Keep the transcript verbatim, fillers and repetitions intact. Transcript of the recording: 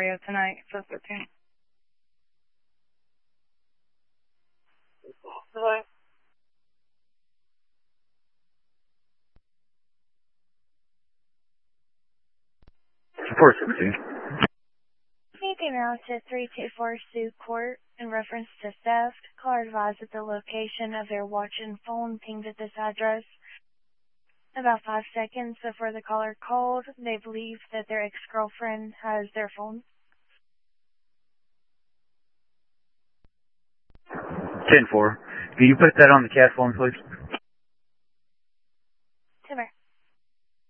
Leo tonight, so thirteen. Hello? four sixteen. Anything now to three two four Sioux Court in reference to theft. Caller advised that the location of their watch and phone pinged at this address. About five seconds before the caller called, they believe that their ex-girlfriend has their phone. ten four. Can you put that on the cat phone, please?